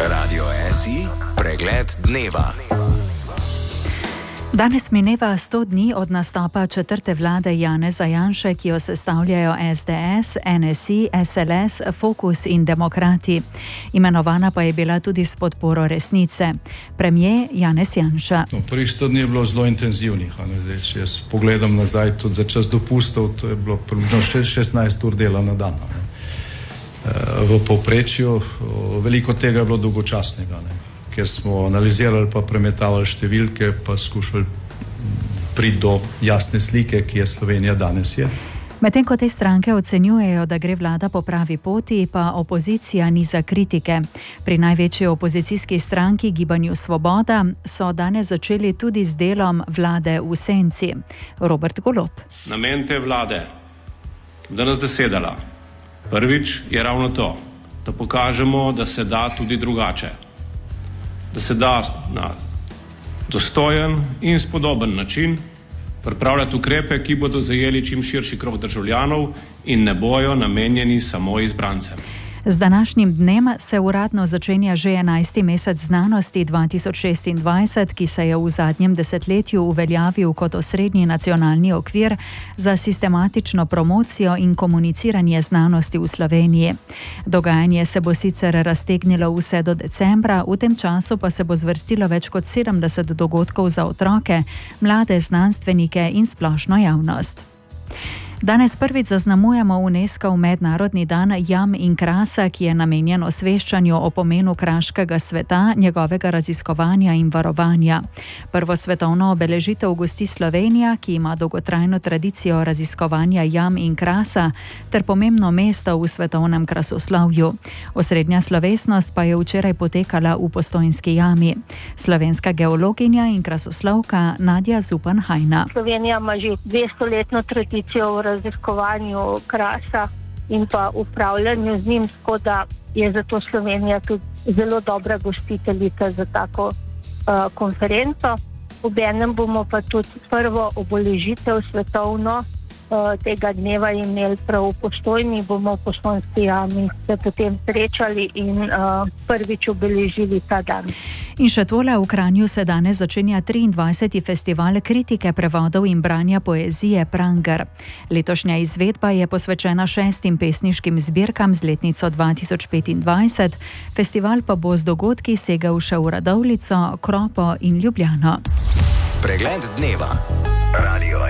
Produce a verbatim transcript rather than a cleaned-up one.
Radio S I, pregled dneva. Danes mineva sto dni od nastopa četrte vlade Janeza Janše, ki jo sestavljajo S D S, N S I, S L S, Fokus in Demokrati. Imenovana pa je bila tudi s podporo Resnice. Premier Janez Janša. No, prvih sto dni je bilo zelo intenzivnih. Zdaj, če jaz pogledam nazaj tudi za čas dopustov, to je bilo približno šestnajst ur dela na dan. Ne. V povprečju veliko tega je bilo dolgočasnega, ne. Ker smo analizirali pa premetavali številke, pa skušali priti do jasne slike, ki je Slovenija danes je. Medtem ko te stranke ocenjujejo, da gre vlada po pravi poti, pa opozicija niza kritike. Pri največji opozicijski stranki Gibanju Svoboda so danes začeli tudi z delom vlade v senci. Robert Golob. Namen te vlade, ki bo danes zasedala, prvič je ravno to, da pokažemo, da se da tudi drugače. Da se da na dostojen in spodoben način pripravljati ukrepe, ki bodo zajeli čim širši krog državljanov in ne bojo namenjeni samo izbrancem. Z današnjim dnem se uradno začenja že enajsti mesec znanosti dva tisoč šestindvajset, ki se je v zadnjem desetletju uveljavil kot osrednji nacionalni okvir za sistematično promocijo in komuniciranje znanosti v Sloveniji. Dogajanje se bo sicer raztegnilo vse do decembra, v tem času pa se bo zvrstilo več kot sedemdeset dogodkov za otroke, mlade znanstvenike in splošno javnost. Danes prvič zaznamujemo UNESCO-ov mednarodni dan jam in krasa, ki je namenjen osveščanju o pomenu kraškega sveta, njegovega raziskovanja in varovanja. Prvo svetovno obeležitev gosti Slovenija, ki ima dolgotrajno tradicijo raziskovanja jam in krasa ter pomembno mesto v svetovnem krasoslovju. Osrednja slovesnost pa je včeraj potekala v Postojnski jami. Slovenska geologinja in krasoslovka Nadja Zupan-Hajna. Slovenija ima že dvestoletno tradicijo v raziskovanju krasa in pa upravljanju z njim, tako da je zato Slovenija tudi zelo dobra gostiteljica za tako uh, konferenco. Obenem bomo pa tudi prvo obeležitev svetovno uh, tega dneva imeli prav v Postojni, bomo v Postojnski jami se potem srečali in uh, prvič obeležili ta dan. In še tole, v Kranju se danes začenja triindvajseti festival kritike prevodov in branja poezije Pranger. Letošnja izvedba je posvečena šestim pesniškim zbirkam z letnico dva tisoč petindvajset, festival pa bo z dogodki segel še v Radovljico, Kropo in Ljubljano. Pregled dneva. Radio